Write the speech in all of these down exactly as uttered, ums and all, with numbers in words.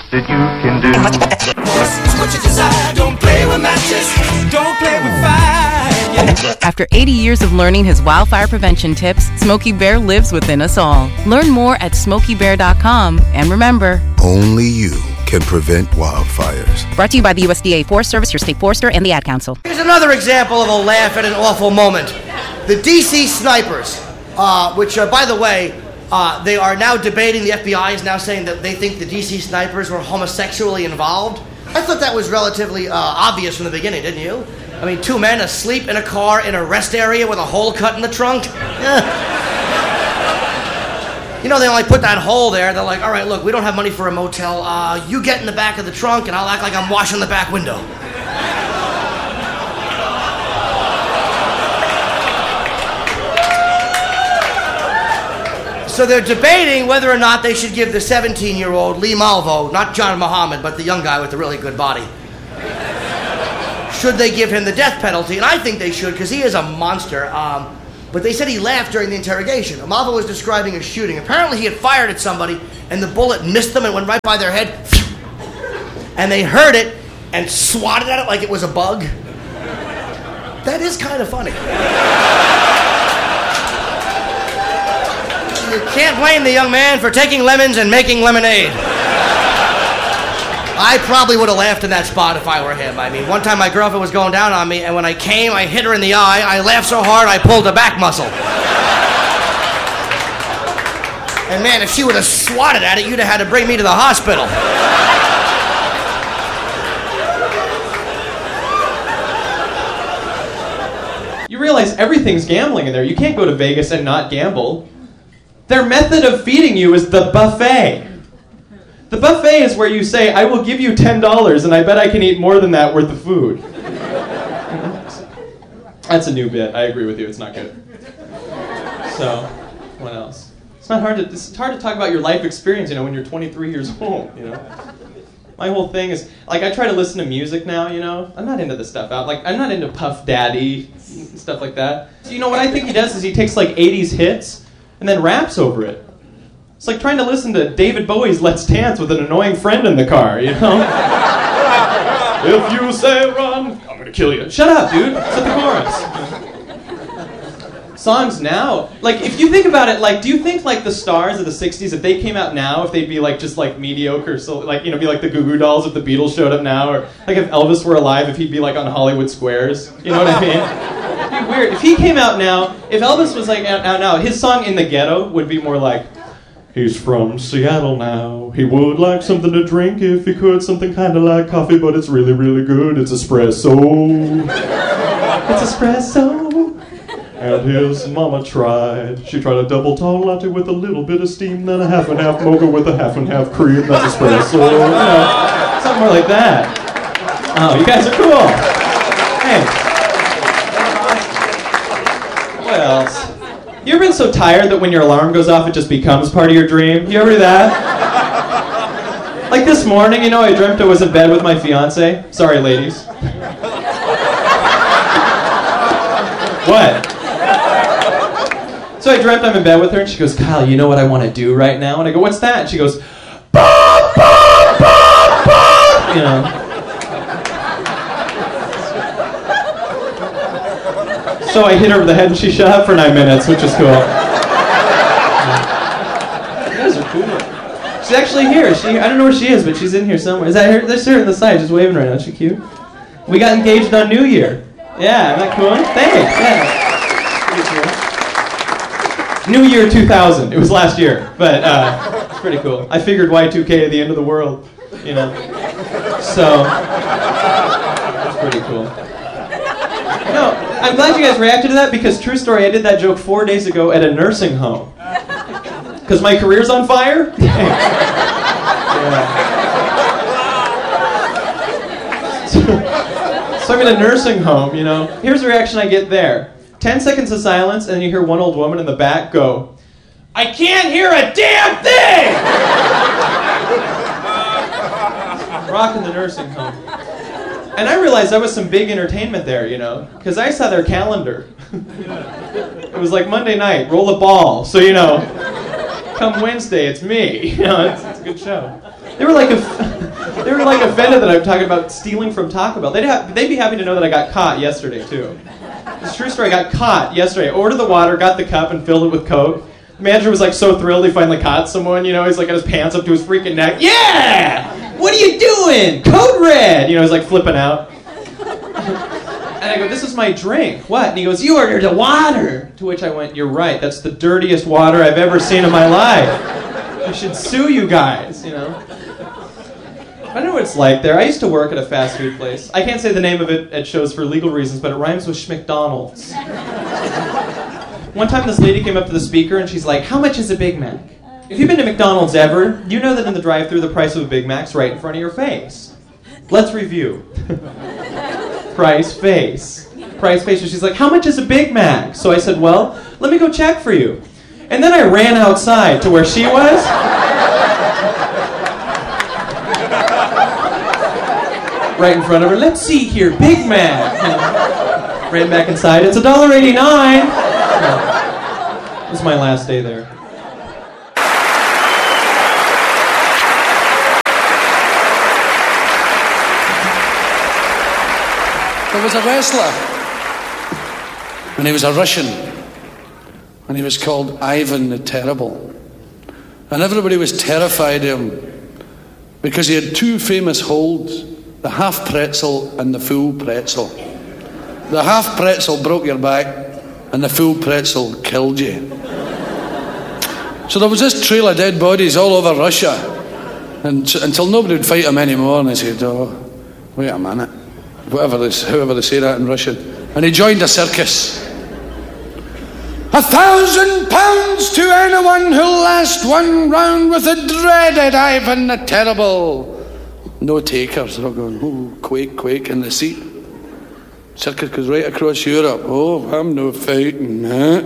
that you can do. What you desire, don't play with matches, don't play with fire. After eighty years of learning his wildfire prevention tips, Smokey Bear lives within us all. Learn more at smokey bear dot com. And remember, only you can prevent wildfires. Brought to you by the U S D A Forest Service, your state forester, and the Ad Council. Here's another example of a laugh at an awful moment. The D C snipers, uh, which, uh, by the way, uh, they are now debating, the F B I is now saying that they think the D C snipers were homosexually involved. I thought that was relatively uh, obvious from the beginning, didn't you? I mean, two men asleep in a car in a rest area with a hole cut in the trunk. You know, they only put that hole there. They're like, all right, look, we don't have money for a motel. Uh, you get in the back of the trunk and I'll act like I'm washing the back window. So they're debating whether or not they should give the seventeen-year-old Lee Malvo, not John Muhammad, but the young guy with the really good body. Should they give him the death penalty? And I think they should, because he is a monster. Um, but they said he laughed during the interrogation. Malvo was describing a shooting. Apparently he had fired at somebody, and the bullet missed them and went right by their head. And they heard it and swatted at it like it was a bug. That is kind of funny. You can't blame the young man for taking lemons and making lemonade. I probably would have laughed in that spot if I were him. I mean, one time my girlfriend was going down on me, and when I came, I hit her in the eye. I laughed so hard, I pulled a back muscle. And man, if she would have swatted at it, you'd have had to bring me to the hospital. You realize everything's gambling in there. You can't go to Vegas and not gamble. Their method of feeding you is the buffet. The buffet is where you say, I will give you ten dollars and I bet I can eat more than that worth of food. That's a new bit. I agree with you. It's not good. So, what else? It's not hard to, it's hard to talk about your life experience, you know, when you're twenty-three years old, you know. My whole thing is, like, I try to listen to music now, you know. I'm not into this stuff out. Like, I'm not into Puff Daddy and stuff like that. So, you know, what I think he does is he takes, like, eighties hits and then raps over it. It's like trying to listen to David Bowie's Let's Dance with an annoying friend in the car, you know? If you say run, I'm gonna kill you. Shut up, dude. It's at the chorus. Songs now, like, if you think about it, like, do you think, like, the stars of the sixties, if they came out now, if they'd be, like, just, like, mediocre, so, like, you know, be like the Goo Goo Dolls if the Beatles showed up now, or, like, if Elvis were alive, if he'd be, like, on Hollywood Squares, you know what I mean? It'd be weird. If he came out now, if Elvis was, like, out, out now, his song In the Ghetto would be more like, he's from Seattle now. He would like something to drink if he could. Something kind of like coffee, but it's really, really good. It's espresso. It's espresso. And his mama tried. She tried a double tall latte with a little bit of steam, then a half and half mocha with a half and half cream. That's espresso. You know, something more like that. Oh, you guys are cool. Hey. What else? You ever been so tired that when your alarm goes off, it just becomes part of your dream? You ever do that? Like this morning, you know, I dreamt I was in bed with my fiance. Sorry, ladies. What? So I dreamt I'm in bed with her, and she goes, Kyle, you know what I want to do right now? And I go, what's that? And she goes, bop, bop, bop, bop. You know. So I hit her over the head and she shut up for nine minutes, which is cool. You guys are cool. She's actually here. She I don't know where she is, but she's in here somewhere. Is that her? There's her on the side, just waving right now. Is she cute? We got engaged on New Year. Yeah, isn't that cool? Thanks. Yeah. New Year two thousand. It was last year, but uh, it's pretty cool. I figured Y two K, the end of the world, you know. So, it's pretty cool. No, I'm glad you guys reacted to that because, true story, I did that joke four days ago at a nursing home. Because my career's on fire? Yeah. So, so I'm in a nursing home, you know. Here's the reaction I get there. Ten seconds of silence, and then you hear one old woman in the back go, I can't hear a damn thing! Rocking the nursing home. And I realized there was some big entertainment there, you know, because I saw their calendar. It was like Monday night, roll a ball. So, you know, come Wednesday, it's me. You know, it's, it's a good show. They were like a... offended that I'm talking about stealing from Taco Bell. They'd, have, they'd be happy to know that I got caught yesterday, too. It's a true story. I got caught yesterday. I ordered the water, got the cup, and filled it with Coke. The manager was like so thrilled he finally caught someone. You know, he's like got his pants up to his freaking neck. Yeah! What are you doing? Code red! You know, he's like flipping out. And I go, this is my drink. What? And he goes, you ordered a water. To which I went, you're right. That's the dirtiest water I've ever seen in my life. I should sue you guys, you know. I know what it's like there. I used to work at a fast food place. I can't say the name of it at shows for legal reasons, but it rhymes with Schmcdonald's. One time this lady came up to the speaker and she's like, how much is a Big Mac? If you've been to McDonald's ever, you know that in the drive-thru the price of a Big Mac's right in front of your face. Let's review. Price, face. Price, face. And she's like, how much is a Big Mac? So I said, well, let me go check for you. And then I ran outside to where she was. Right in front of her. Let's see here, Big Mac. And ran back inside. It's one dollar eighty-nine. This is my last day there. There was a wrestler, and he was a Russian, and he was called Ivan the Terrible. And everybody was terrified of him because he had two famous holds, the half pretzel and the full pretzel. The half pretzel broke your back, and the full pretzel killed you. So there was this trail of dead bodies all over Russia, and until nobody would fight him anymore, and they said, oh, wait a minute. Whatever they, however they say that in Russian. And he joined a circus. A thousand pounds to anyone who'll last one round with the dreaded Ivan the Terrible. No takers. They're all going, oh, quake, quake in the seat. Circus goes right across Europe. Oh, I'm no fighting, huh?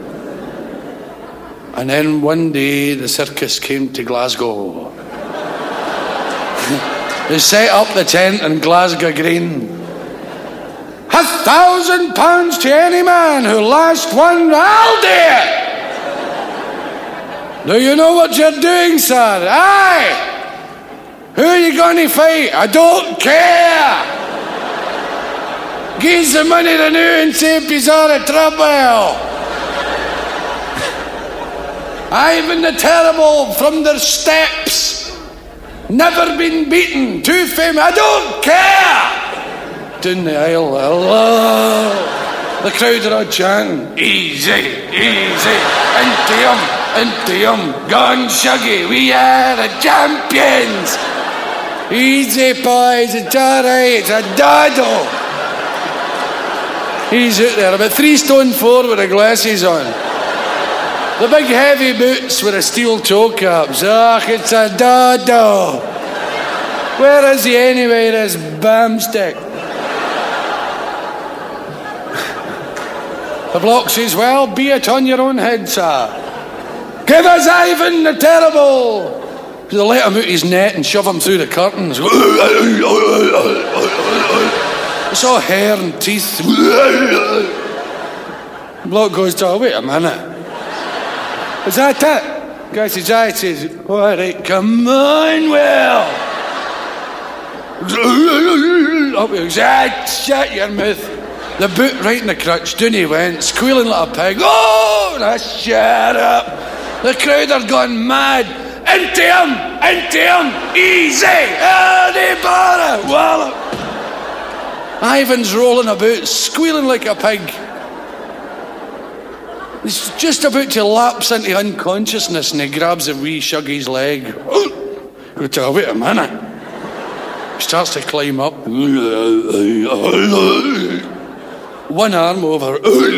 And then one day the circus came to Glasgow. They set up the tent in Glasgow Green. A thousand pounds to any man who last one, I'll do it! Do you know what you're doing, sir? Aye! Who are you going to fight? I don't care! Give the money to new and say he's out of trouble! Ivan the Terrible from their steps. Never been beaten, too famous, I don't care! Down the aisle, hello! The crowd are all chanting, easy, easy, into him, into him, gone Shuggy, we are the champions! Easy boys, it's alright, it's a doddle! He's out there, about three stone four with the glasses on. The big heavy boots with the steel toe caps. Ach, it's a dodo. Where is he anyway, this bamstick? The bloke says, well, be it on your own head, sir. Give us Ivan the Terrible. They'll let him out his net and shove him through the curtains. It's all hair and teeth. The bloke goes, oh, wait a minute. Is that it? Guy says, I says, all right, come on, Will. Up he goes, ah, shut your mouth. The boot right in the crutch, down he went, squealing like a pig. Oh, now shut up. The crowd are gone mad. Into him, into him, easy. Early bother, wallop. Ivan's rolling about, squealing like a pig. He's just about to lapse into unconsciousness and he grabs the wee Shuggy's leg. Oh, tell, wait a minute. He starts to climb up. One arm over.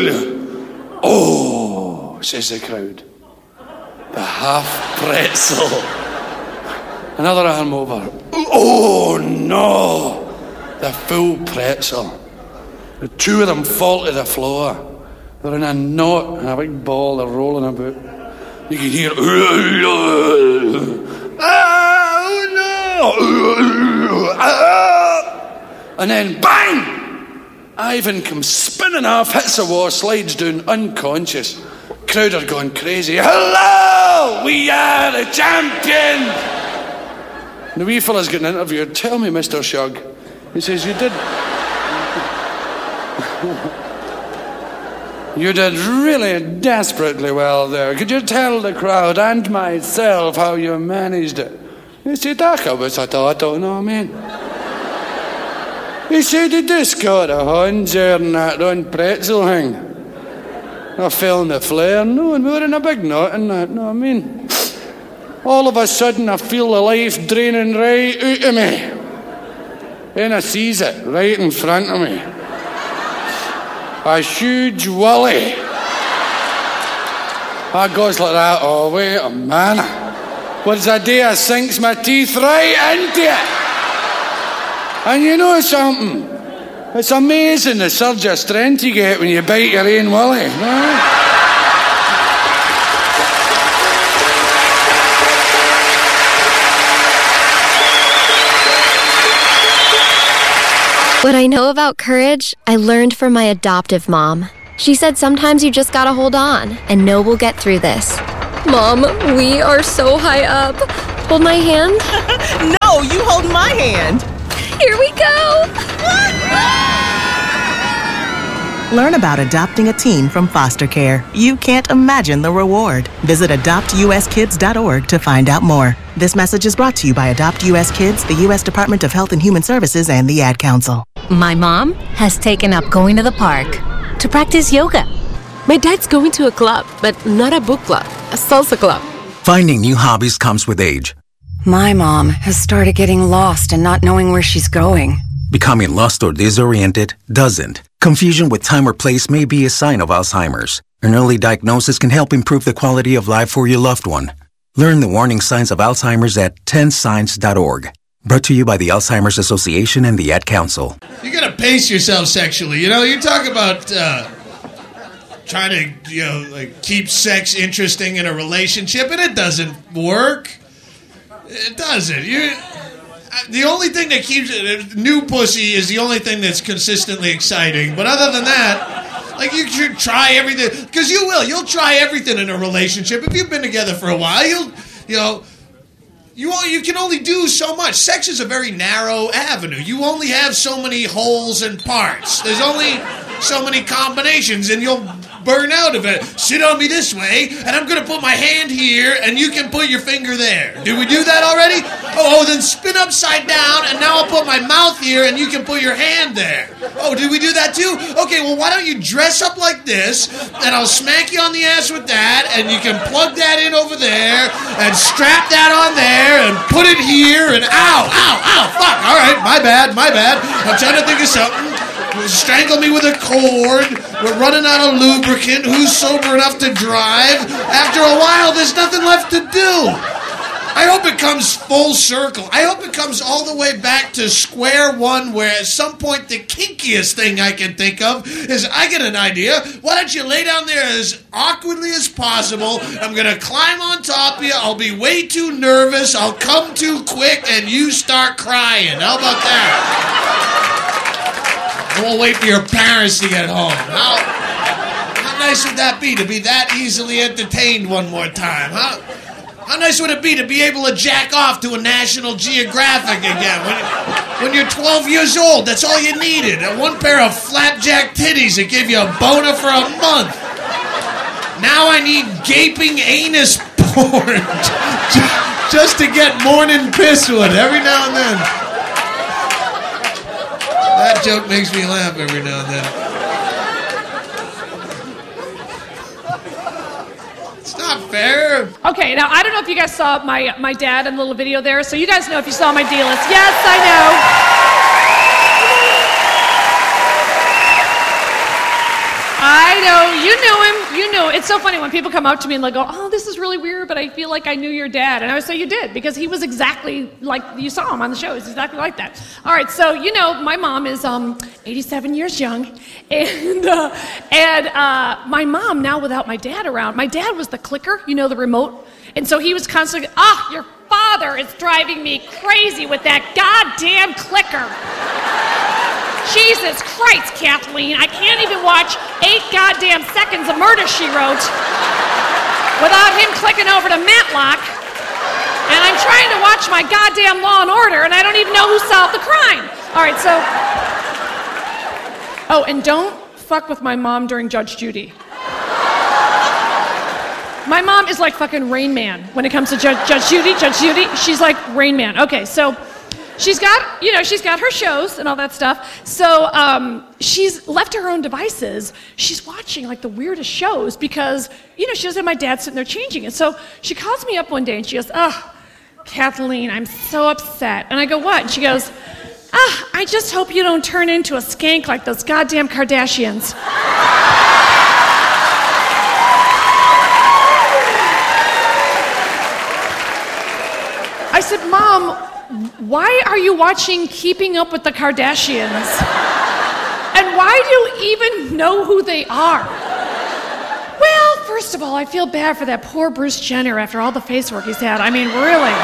Oh, says the crowd. The half pretzel. Another arm over. Oh, no. The full pretzel. The two of them fall to the floor. They're in a knot and a big ball, they're rolling about. You can hear, oh no! And then bang! Ivan comes spinning off, hits the wall, slides down, unconscious. Crowd are going crazy. Hello! We are the champions! The wee fella's getting interviewed. Tell me, Mister Shug. He says, you did... You did really desperately well there. Could you tell the crowd and myself how you managed it? He said, that was a thought, don't know what I mean. He said, he just got a hand there and that round pretzel thing. I fell in the flare, no, and we were in a big knot and that, know what I mean? All of a sudden, I feel the life draining right out of me. And I sees it right in front of me. A huge willy. I goes like that, oh, wait a minute. What's a day I sinks my teeth right into it? And you know something? It's amazing the surge of strength you get when you bite your own willy. Right? What I know about courage, I learned from my adoptive mom. She said sometimes you just gotta hold on and know we'll get through this. Mom, we are so high up. Hold my hand. No, you hold my hand. Here we go. Learn about adopting a teen from foster care. You can't imagine the reward. Visit adopt u s kids dot org to find out more. This message is brought to you by Adopt U S Kids, the U S Department of Health and Human Services, and the Ad Council. My mom has taken up going to the park to practice yoga. My dad's going to a club, but not a book club, a salsa club. Finding new hobbies comes with age. My mom has started getting lost and not knowing where she's going. Becoming lost or disoriented doesn't. Confusion with time or place may be a sign of Alzheimer's. An early diagnosis can help improve the quality of life for your loved one. Learn the warning signs of Alzheimer's at ten signs dot org. Brought to you by the Alzheimer's Association and the Ad Council. You gotta pace yourself sexually. You know, you talk about uh, trying to, you know, like keep sex interesting in a relationship, and it doesn't work. It doesn't. You. The only thing that keeps it, new pussy is the only thing that's consistently exciting. But other than that, like, you should try everything, because you will. You'll try everything in a relationship. If you've been together for a while, you'll, you know, you you can only do so much. Sex is a very narrow avenue. You only have so many holes and parts. There's only so many combinations, and you'll burn out of it. Sit on me this way, and I'm going to put my hand here, and you can put your finger there. Did we do that already? Oh, oh, then spin upside down, and now I'll put my mouth here, and you can put your hand there. Oh, did we do that too? Okay, well, why don't you dress up like this, and I'll smack you on the ass with that, and you can plug that in over there, and strap that on there, and put it here, and ow, ow, ow, fuck. All right, my bad, my bad. I'm trying to think of something. Strangle me with a cord. We're running out of lubricant. Who's sober enough to drive? After a while, there's nothing left to do. I hope it comes full circle. I hope it comes all the way back to square one, where at some point the kinkiest thing I can think of is, I get an idea. Why don't you lay down there as awkwardly as possible? I'm going to climb on top of you. I'll be way too nervous. I'll come too quick, and you start crying. How about that? I won't wait for your parents to get home. How, how nice would that be, to be that easily entertained one more time? How, how nice would it be to be able to jack off to a National Geographic again? When, when you're twelve years old, that's all you needed. One pair of flapjack titties that gave you a boner for a month. Now I need gaping anus porn just to get morning piss with every now and then. That joke makes me laugh every now and then. It's not fair. Okay, now I don't know if you guys saw my my dad in the little video there, so you guys know if you saw my D-list. Yes, I know. I know, you knew him, you knew. It's so funny when people come up to me and they go, oh, this is really weird, but I feel like I knew your dad. And I would say, you did, because he was exactly like, you saw him on the show, he's exactly like that. All right, so, you know, my mom is um, eighty-seven years young, and uh, and uh, my mom, now without my dad around, my dad was the clicker, you know, the remote, and so he was constantly, ah, your father is driving me crazy with that goddamn clicker. Jesus Christ, Kathleen, I can't even watch eight goddamn seconds of Murder, She Wrote without him clicking over to Matlock And I'm trying to watch my goddamn Law and Order, and I don't even know who solved the crime. All right, so... Oh, and don't fuck with my mom during Judge Judy. My mom is like fucking Rain Man when it comes to Judge, Judge Judy. Judge Judy, she's like Rain Man. Okay, so she's got, you know, she's got her shows and all that stuff. So um, she's left to her own devices. She's watching like the weirdest shows because, you know, she doesn't have my dad sitting there changing it. So she calls me up one day and she goes, "Oh, Kathleen, I'm so upset." And I go, "What?" And she goes, "Ah, I just hope you don't turn into a skank like those goddamn Kardashians." I said, "Mom, why are you watching Keeping Up with the Kardashians? And why do you even know who they are?" "Well, first of all, I feel bad for that poor Bruce Jenner after all the face work he's had. I mean, really.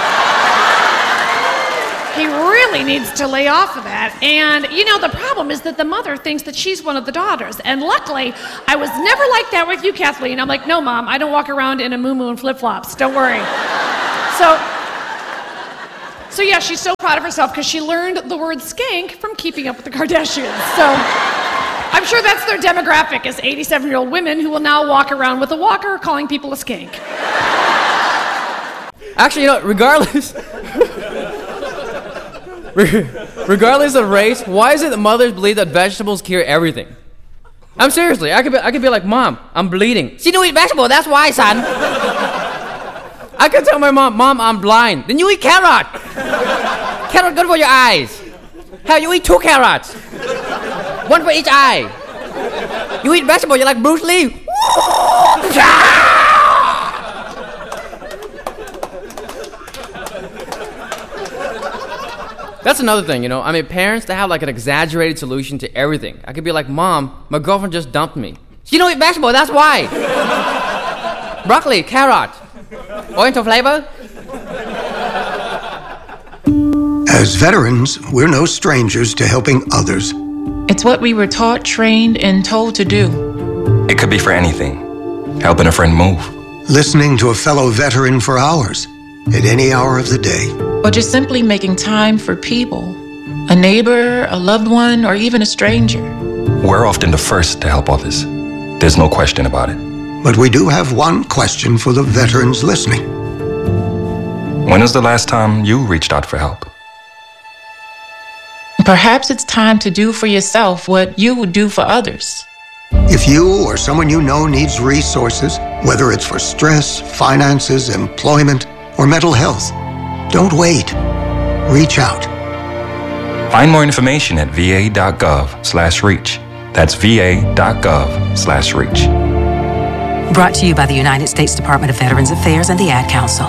He really needs to lay off of that. And, you know, the problem is that the mother thinks that she's one of the daughters. And luckily, I was never like that with you, Kathleen." I'm like, "No, Mom, I don't walk around in a muumuu and flip-flops. Don't worry." So... So yeah, she's so proud of herself because she learned the word skank from Keeping Up with the Kardashians. So I'm sure that's their demographic, is eighty-seven-year-old women who will now walk around with a walker calling people a skank. Actually, you know, regardless... regardless of race, why is it that mothers believe that vegetables cure everything? I'm seriously, I could be, I could be like, "Mom, I'm bleeding." "She don't eat vegetable, that's why, son." I could tell my mom, "Mom, I'm blind." "Then you eat carrot." "Carrot good for your eyes." "Hell, you eat two carrots. One for each eye." "You eat vegetable, you're like Bruce Lee." That's another thing, you know. I mean, parents, they have like an exaggerated solution to everything. I could be like, "Mom, my girlfriend just dumped me." "She don't eat vegetable, that's why." "Broccoli, carrot. Oriental flavor?" As veterans, we're no strangers to helping others. It's what we were taught, trained, and told to do. It could be for anything. Helping a friend move. Listening to a fellow veteran for hours, at any hour of the day. Or just simply making time for people. A neighbor, a loved one, or even a stranger. We're often the first to help others. There's no question about it. But we do have one question for the veterans listening. When was the last time you reached out for help? Perhaps it's time to do for yourself what you would do for others. If you or someone you know needs resources, whether it's for stress, finances, employment, or mental health, don't wait. Reach out. Find more information at va.gov slash reach. That's va.gov slash reach. Brought to you by the United States Department of Veterans Affairs and the Ad Council.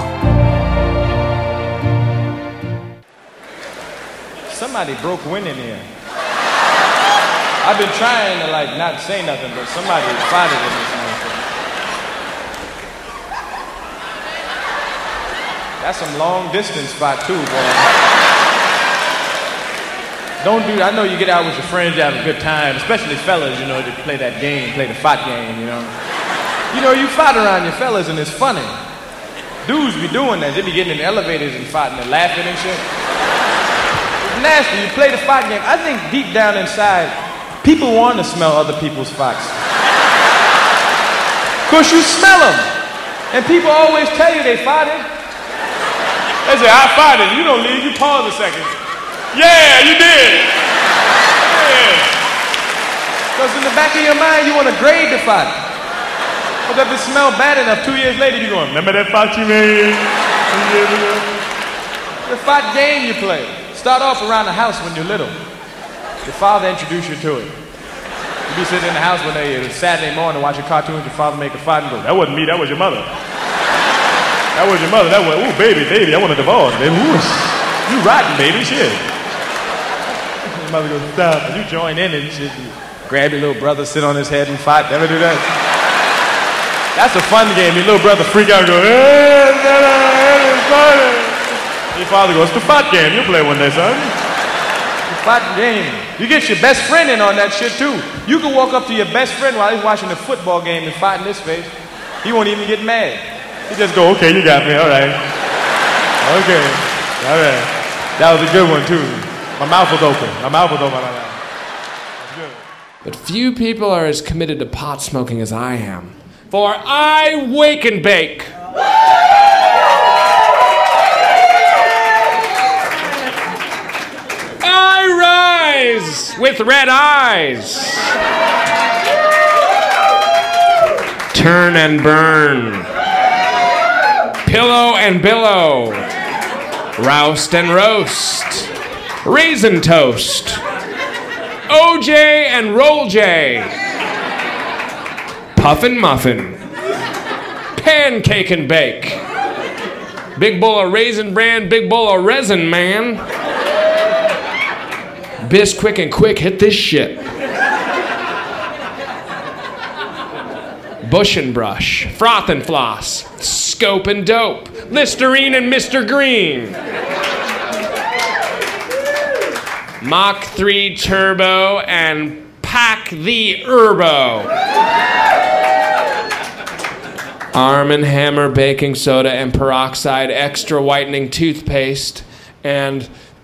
Somebody broke wind in here. I've been trying to like not say nothing, but somebody farted in this motherfucker. That's some long distance spot too, boy. Don't do that. I know you get out with your friends, you have a good time, especially fellas, you know, to play that game, play the fart game, you know. You know, you fight around your fellas and it's funny. Dudes be doing that. They be getting in the elevators and fighting and laughing and shit. It's nasty. You play the fight game. I think deep down inside, people want to smell other people's farts. Because you smell them. And people always tell you they farted. They say, "I farted." You don't leave. You pause a second. "Yeah, you did." Yeah. Because in the back of your mind, you want to grade the fart. But if it smelled bad enough, two years later, you're going, "Remember that fart you made?" The fart game you play. Start off around the house when you're little. Your father introduced you to it. You be sitting in the house one day, it's Saturday morning, watching cartoons, your father make a fart and go, "That wasn't me, that was your mother. That was your mother, that was, ooh, baby, baby, I want a divorce. Baby, ooh, you rotten, baby, shit." Your mother goes, "Stop," and you join in and shit. You grab your little brother, sit on his head and fight. Ever do that? That's a fun game. Your little brother freak out and go, "Hey, it's funny." Your father goes, "It's the fart game. You'll play one day, son." The fart game. You get your best friend in on that shit too. You can walk up to your best friend while he's watching a football game and fart in his face. He won't even get mad. He just go, "Okay, you got me, all right. Okay. All right. That was a good one, too. My mouth was open. My mouth was open like that. That's good. But few people are as committed to pot smoking as I am. For I wake and bake. I rise with red eyes. Turn and burn. Pillow and billow. Roust and roast. Raisin toast. O J and roll J. Puffin muffin. Pancake and bake. Big bowl of Raisin Bran, big bowl of resin, man. Bisquick and quick, hit this shit. Bush and brush, froth and floss, scope and dope, Listerine and Mister Green. Mach three turbo and pack the Herbo. Arm and Hammer baking soda and peroxide extra whitening toothpaste and